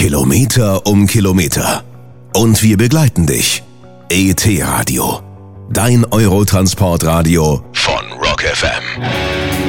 Kilometer um Kilometer. Und wir begleiten dich. ET Radio. Dein Eurotransportradio von Rock FM.